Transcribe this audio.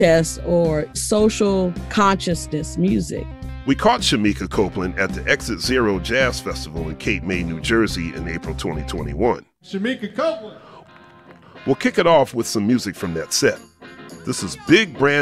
protest or social consciousness music. We caught Shamika Copeland at the Exit Zero Jazz Festival in Cape May, New Jersey in April 2021. Shamika Copeland. We'll kick it off with some music from that set. This is Big Brand